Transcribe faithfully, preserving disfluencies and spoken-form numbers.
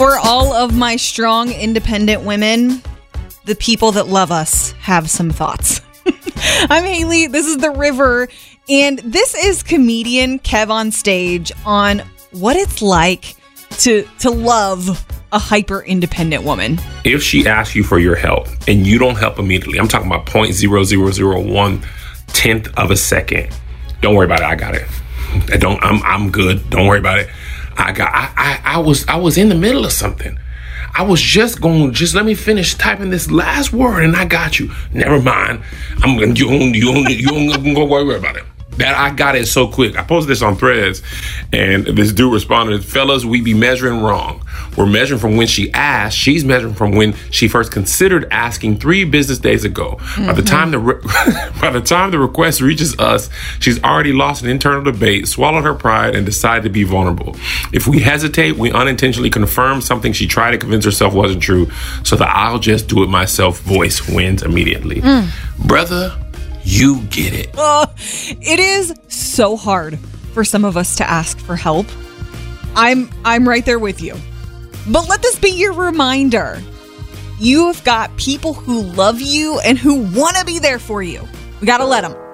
For all of my strong, independent women, the people that love us have some thoughts. I'm Haley. This is The River. And this is comedian Kev on stage on what it's like to, to love a hyper independent woman. If she asks you for your help and you don't help immediately, I'm talking about zero point zero zero zero one tenth of a second. Don't worry about it. I got it. I don't. I'm. I'm good. Don't worry about it. I got. I. I, I was. I was in the middle of something. I was just going. Just let me finish typing this last word, and I got you. Never mind. I'm. You. You. You. You don't go worry about it. That I got it so quick. I posted this on Threads, and this dude responded, "Fellas, we be measuring wrong. We're measuring from when she asked. She's measuring from when she first considered asking three business days ago. Mm-hmm. By the time the re- by the time the request reaches us, she's already lost an internal debate, swallowed her pride, and decided to be vulnerable. If we hesitate, we unintentionally confirm something she tried to convince herself wasn't true. So the I'll just do it myself voice wins immediately, mm. Brother." You get it. Uh, it is so hard for some of us to ask for help. I'm I'm right there with you. But let this be your reminder. You have got people who love you and who want to be there for you. We got to let them.